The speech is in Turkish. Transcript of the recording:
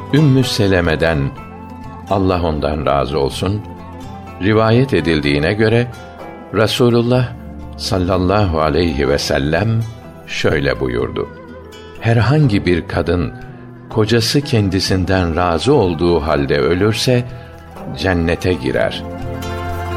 Ümmü Seleme'den, Allah ondan razı olsun, rivayet edildiğine göre Rasulullah sallallahu aleyhi ve sellem şöyle buyurdu: herhangi bir kadın kocası kendisinden razı olduğu halde ölürse cennete girer.